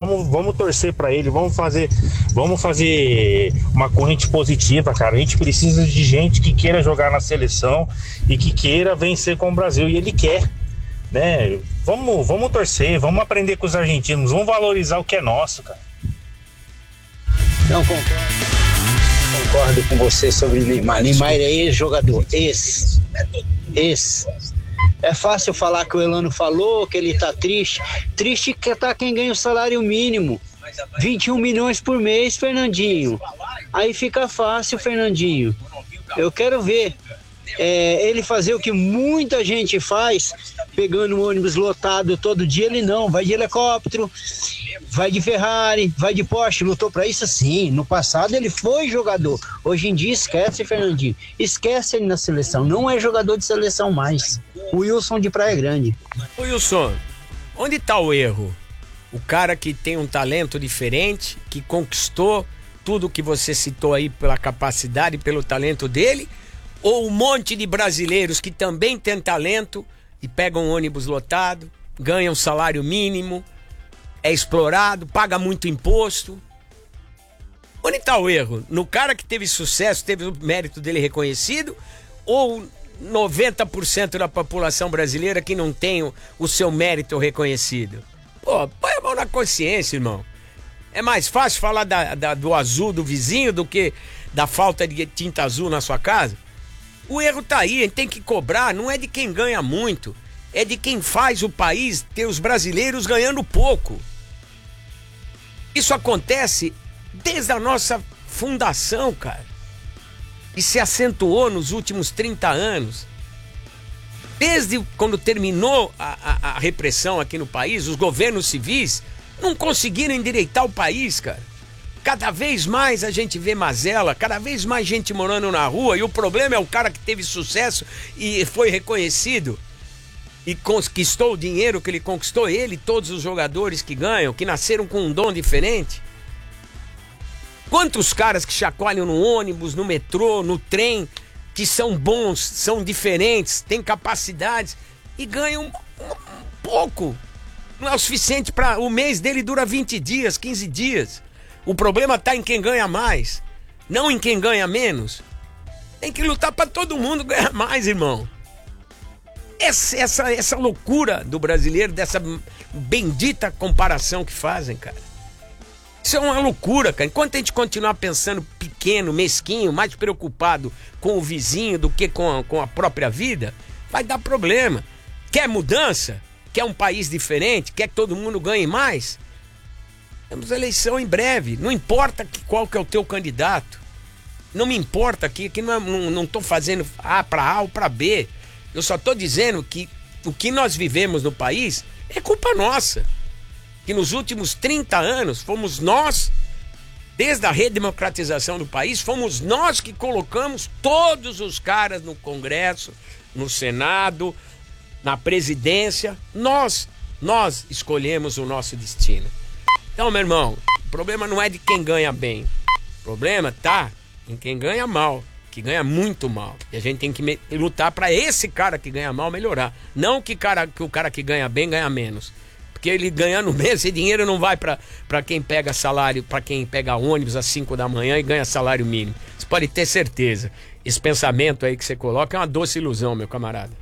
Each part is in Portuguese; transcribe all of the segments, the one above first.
vamos torcer para ele, vamos fazer uma corrente positiva, cara. A gente precisa de gente que queira jogar na seleção e que queira vencer com o Brasil, e ele quer, né? Vamos torcer, vamos aprender com os argentinos, vamos valorizar o que é nosso, cara. Não concordo com você sobre Neymar. Neymar é ex-jogador, ex. É fácil falar que o Elano falou, que ele tá triste. Triste que tá quem ganha o salário mínimo. 21 milhões por mês, Fernandinho. Aí fica fácil, Fernandinho. Eu quero ver ele fazer o que muita gente faz, pegando um ônibus lotado todo dia. Ele não, vai de helicóptero, vai de Ferrari, vai de Porsche. Lutou pra isso sim. No passado ele foi jogador. Hoje em dia esquece, Fernandinho. Esquece ele na seleção. Não é jogador de seleção mais. O Wilson de Praia Grande. Ô Wilson, onde tá o erro? O cara que tem um talento diferente, que conquistou tudo que você citou aí pela capacidade e pelo talento dele, ou um monte de brasileiros que também têm talento e pegam um ônibus lotado, ganham salário mínimo, é explorado, paga muito imposto? Onde está o erro? No cara que teve sucesso, teve o mérito dele reconhecido, ou 90% da população brasileira que não tem o seu mérito reconhecido? Pô, põe a mão na consciência, irmão. É mais fácil falar do azul do vizinho do que da falta de tinta azul na sua casa? O erro tá aí, a gente tem que cobrar, não é de quem ganha muito, é de quem faz o país ter os brasileiros ganhando pouco. Isso acontece desde a nossa fundação, cara. E se acentuou nos últimos 30 anos. Desde quando terminou a repressão aqui no país, os governos civis não conseguiram endireitar o país, cara. Cada vez mais a gente vê mazela, cada vez mais gente morando na rua, e o problema é o cara que teve sucesso e foi reconhecido e conquistou o dinheiro que ele conquistou, ele e todos os jogadores que ganham, que nasceram com um dom diferente. Quantos caras que chacoalham no ônibus, no metrô, no trem, que são bons, são diferentes, têm capacidades e ganham um pouco. Não é o suficiente para... O mês dele dura 20 dias, 15 dias. O problema está em quem ganha mais, não em quem ganha menos. Tem que lutar para todo mundo ganhar mais, irmão. Essa loucura do brasileiro, dessa bendita comparação que fazem, cara. Isso é uma loucura, cara. Enquanto a gente continuar pensando pequeno, mesquinho, mais preocupado com o vizinho do que com a própria vida, vai dar problema. Quer mudança? Quer um país diferente? Quer que todo mundo ganhe mais? Temos eleição em breve. Não importa qual que é o teu candidato. Não me importa aqui, que não estou fazendo para A ou para B. Eu só estou dizendo que o que nós vivemos no país é culpa nossa. Que nos últimos 30 anos fomos nós, desde a redemocratização do país, fomos nós que colocamos todos os caras no Congresso, no Senado, na presidência. Nós escolhemos o nosso destino. Então, meu irmão, o problema não é de quem ganha bem. O problema tá em quem ganha mal, que ganha muito mal. E a gente tem que lutar para esse cara que ganha mal melhorar. Não que o cara que ganha bem ganha menos. Porque ele ganhando bem, esse dinheiro não vai para quem pega salário, para quem pega ônibus às 5 da manhã e ganha salário mínimo. Você pode ter certeza. Esse pensamento aí que você coloca é uma doce ilusão, meu camarada.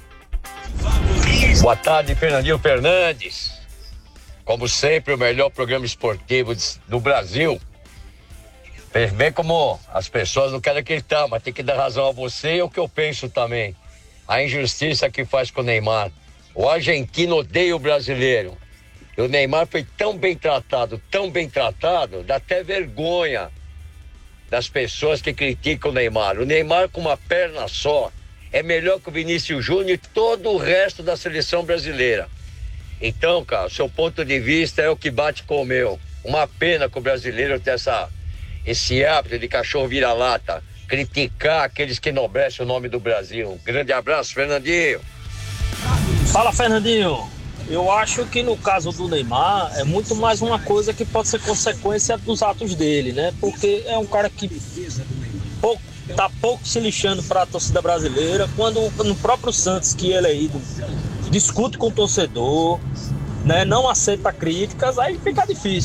Boa tarde, Fernandinho Fernandes. Como sempre, o melhor programa esportivo do Brasil. Vê como as pessoas não querem acreditar, mas tem que dar razão a você e o que eu penso também. A injustiça que faz com o Neymar. O argentino odeia o brasileiro. E o Neymar foi tão bem tratado, dá até vergonha das pessoas que criticam o Neymar. O Neymar com uma perna só é melhor que o Vinícius Júnior e todo o resto da seleção brasileira. Então, cara, o seu ponto de vista é o que bate com o meu. Uma pena que o brasileiro tenha esse hábito de cachorro vira-lata, criticar aqueles que enobrecem o nome do Brasil. Um grande abraço, Fernandinho. Fala, Fernandinho. Eu acho que no caso do Neymar é muito mais uma coisa que pode ser consequência dos atos dele, né? Porque é um cara que tá pouco se lixando para a torcida brasileira, quando no próprio Santos, que ele é ídolo, discute com o torcedor, né? Não aceita críticas, aí fica difícil.